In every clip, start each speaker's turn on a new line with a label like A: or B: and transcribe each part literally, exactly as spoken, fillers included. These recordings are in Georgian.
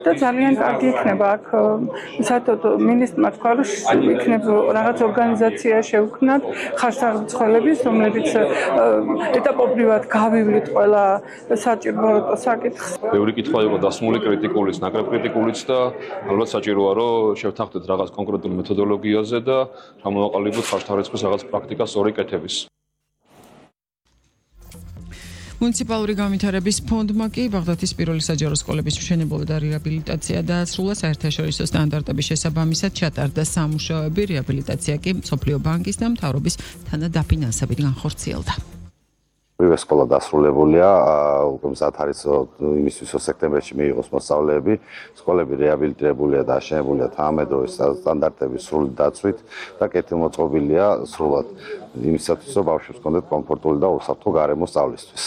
A: და ძალიან კარგი იქნება აქ საერთოდ მინისტრმა თქვა რომ იქნება რაღაც ორგანიზაცია შევქმნათ ხარშაღმცველების რომლებიც ეტაპობრივად გავივლით ყველა საჭირო საკითხს.
B: ბევრი კითხვა იყო დასმული კრიტიკულიც, ნაკლებ კრიტიკულიც და ალბათ საჭიროა რომ შევთანხმდეთ რაღაც კონკრეტულ მეთოდოლოგიაზე და ჩამოვაყალიბოთ ხარშთარეცმის რაღაც პრაქტიკას სწორი კეთების.
C: მუნიციპალური განვითარების ფონდმა კი ბაღდათის პირველი საჯარო სკოლების მშენებლობა და რეაბილიტაცია დაასრულა საერთაშორისო სტანდარტების შესაბამისად ჩატარდა სამუშაოები, რეაბილიტაცია კი მსოფლიო ბანკის და მთავრობის თანადაფინანსებით განხორციელდა.
D: Პირველი სკოლა დასრულებულია, უკვე მზად არის იმისთვის რომ სექტემბერში მიიღოს მოსწავლეები, სკოლები რეაბილიტირებულია და აშენებულია თანამედროვე სტანდარტების სრული დაცვით და კეთილმოწყობილია სრულად იმისათვის რომ ბავშვებს ჰქონდეთ კომფორტული და უსაფრთხო გარემო სწავლისთვის.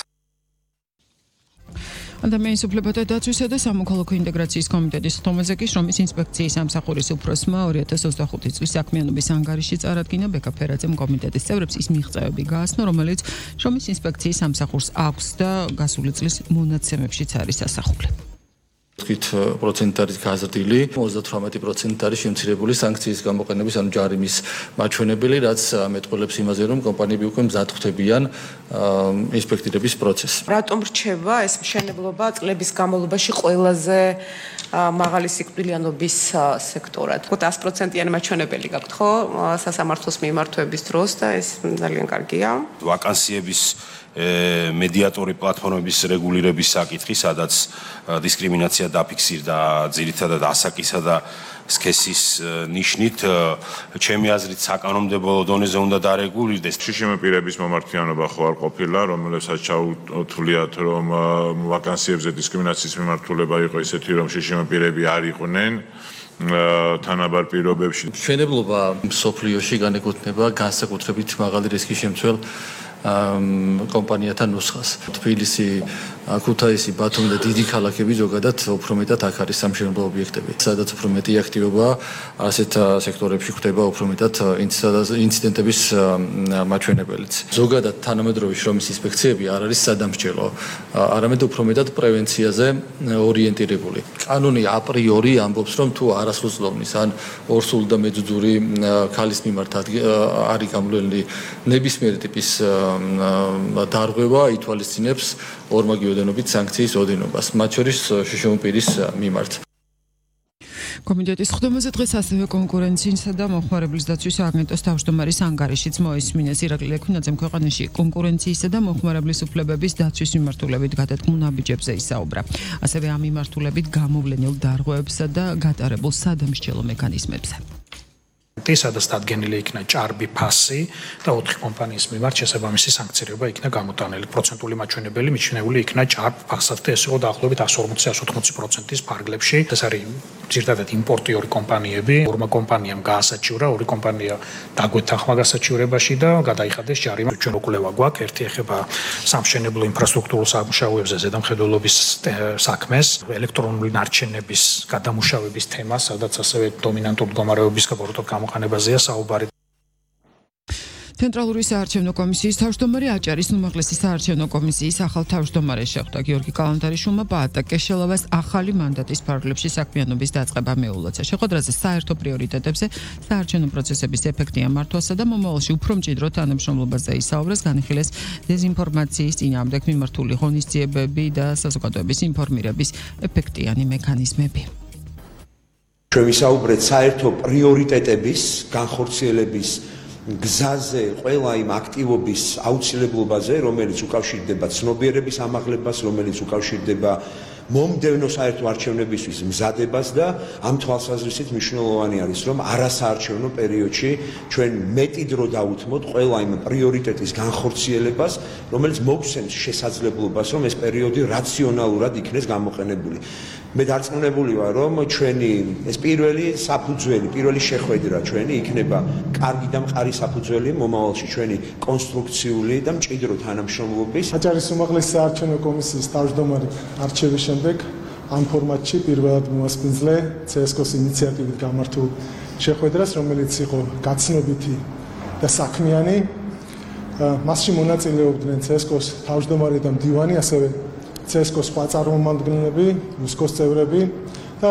C: ადამიანის უფლებათა დაცვისა და სამოქალაქო ინტეგრაციის კომიტეტის ხტომაზე კი შრომის ინსპექციის სამსახურის უფროსმა ორი ათას ოცდახუთი წლის საქმიანობის ანგარიში წარადგინა ბექა ფერაძემ კომიტეტის წევრებს ის მიღწევები გააცნო, რომელიც შრომის ინსპექციის სამსახურს აქვს და გასული წლის მონაცემებშიც არის ასახული.
E: თქვით პროცენტი არის გაზრდილი, ოცდათვრამეტი პროცენტი არის შემცირებული სანქციის გამოყენების, ანუ ჯარიმის მაჩვენებელი, რაც მეტყველებს იმაზე, რომ კომპანიები უკვე მზად ხვდებიან ინსპექტირების პროცესს.
F: რატომ რჩება ეს მშენებლობა წლების განმავლობაში ყველაზე მაღალი სიკვდილიანობის სექტორად? ათას პროცენტიანი მაჩვენებელი გაქვთ, ხო? სასამართლოს მიმართვების დროს და ეს ძალიან კარგია.
G: ვაკანსიების მედიატორი პლატფორმების რეგულირების საკითხი, სადაც დისკრიმინაცია დაფიქსირდა ძირითადად ასაკისა და სქესის ნიშნით, ჩემი აზრით საკანონმდებლო დონეზე უნდა დარეგულირდეს.
H: შიშიმე პირების მომართვიანობა ხო არ ყოფილა, რომელსაც ჩაუთვლიათ, რომ ვაკანსიებზე დისკრიმინაციის მიმართულება იყო ისეთი, რომ შიშიმე პირები არ იყვნენ თანაბარ პირობებში.
E: მშენებლობა მსოფლიოში განეკუთვნება განსაკუთრებით მაღალი რისკის შემცველ კომპანიათა ნუსხას. თბილისი, ქუთაისი, ბათუმი და დიდი ქალაქები ზოგადად უფრო მეტად აქ არის სამშენებლო ობიექტები. სადაც უფრო მეტი აქტივობა ასეთ სექტორებში ხდება უფრო მეტად ინციდენტების მაჩვენებელიც. ზოგადად თანამედროვე შრომის ინსპექციები არ არის სადამსჯელო, არამედ უფრო მეტად პრევენციაზე ორიენტირებული. კანონი აპრიორი ამბობს, რომ თუ არასრულწლოვნის ან ორსული და მეძუძური ქალის მიმართ არის გამოვლენილი ნებისმიერი ტიპის დარღვევა ითვალისწინებს ორმაგი ოდენობით სანქციის ოდენობას, მათ შორის შიშიმე პირის მიმართ.
C: კომიტეტის ხდომაზე დღეს ასევე კონკურენციისა და მოხმარებლის დაცვის სააგენტოს თავმჯდომარის ანგარიშიც მოისმინეს. ირაკლი ლექვინაძემ ქვეყანაში კონკურენციისა და მოხმარებლის უფლებების დაცვის მიმართულებით გადადგმულ ნაბიჯებზე ისაუბრა. ასევე ამ მიმართულებით გამოვლენილ დარღვევებსა და გატარებულ სადამსჯელო მექანიზმებზე.
I: სადაც დადგენილი იქნა ჭარბი ფასი და ოთხი კომპანიის მიმართ შესაბამისი სანქცირება იქნა გამოტანილი. პროცენტული მაჩვენებელი მიჩნეული იქნა ჭარბ ფასად და ეს იყო დაახლოებით εκατს ორმოცი - ოცდაოთხი პროცენტის ფარგლებში. ეს არის ძირითადად იმპორტიორი კომპანიები. ორმა კომპანიამ გაასაჩივრა, ორი კომპანია დაგვეთანხმა გასაჩივრებაში და გადაიხადეს ჯარიმა. ჩვენ უკვლევა გვაქვს, ერთი ეხება სამშენებლო ინფრასტრუქტურულ სამუშაოებზე ზედამხედველობის საქმეს, ელექტრონული ნარჩენების გადამუშავების თემას, სადაც ასევე დომინანტურ მდგომარეობის გაბოროტად გამოყენებაზეა საუბარი.
C: ცენტრალური საარჩევნო კომისიის თავმჯდომარე აჭარის უმაღლესი საარჩევნო კომისიის ახალ თავმჯდომარეს შეხვდა. გიორგი კალანდარიშვილმა ბაატა კეშელავას ახალი მანდატის ფარგლებში საქმიანობის დაწყება მეულოცა. შეხვედრაზე საერთო პრიორიტეტებზე, საარჩევნო პროცესების ეფექტიან მართვასა და მომავალში უფრო მჭიდრო თანამშრომლობაზე ისაუბრეს, განიხილეს დეზინფორმაციის წინააღმდეგ მიმართული ღონისძიებები და საზოგადოების ინფორმირების ეფექტიანი მექანიზმები.
J: ჩვენ ვისაუბრეთ საერთო პრიორიტეტების განხორციელების გზაზე, ყველა იმ აქტივობის აუცილებლობაზე, რომელიც უკავშირდება ცნობიერების ამაღლებას, რომელიც უკავშირდება მომდევნო საერთო არჩევნებისთვის მზადებას და ამ თვალსაზრისით მნიშვნელოვანი არის, რომ არასაარჩევნო პერიოდში ჩვენ მეტი დრო დავუთმოთ ყველა იმ პრიორიტეტის განხორციელებას, რომელიც მოგცემს შესაძლებლობას, რომ ეს პერიოდი რაციონალურად იქნეს გამოყენებული. მე დარწმუნებული ვარ, რომ ჩვენი ეს პირველი საფუძველი, პირველი შეხვედრა ჩვენი იქნება კარგი და მყარი საფუძველი მომავალში ჩვენი კონსტრუქციული და მჭიდრო თანამშრომლობის.
K: აჭარის უმაღლესი საარჩევნო კომისიის თავმჯდომარის არჩევის შემდეგ ამ ფორმატში პირველად მოასპინძლე ცესკოს ინიციატივით გამართულ შეხვედრას, რომელიც იყო გაცნობიტი და საქმიანი. მასში მონაწილეობდნენ ცესკოს თავმჯდომარე და მდივანი, ასევე ცესკოს სხვა წარმომადგენლები, უსკოს წევრები,